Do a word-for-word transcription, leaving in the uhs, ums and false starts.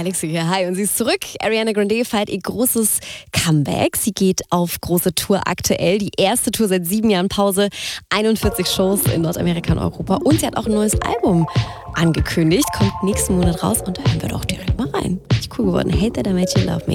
Alexi hier, hi. Und sie ist zurück. Ariana Grande feiert ihr großes Comeback. Sie geht auf große Tour aktuell. Die erste Tour seit sieben Jahren Pause. einundvierzig Shows in Nordamerika und Europa. Und sie hat auch ein neues Album angekündigt. Kommt nächsten Monat raus und da hören wir doch direkt mal rein. Richtig cool geworden. Hate That I Made You Love Me.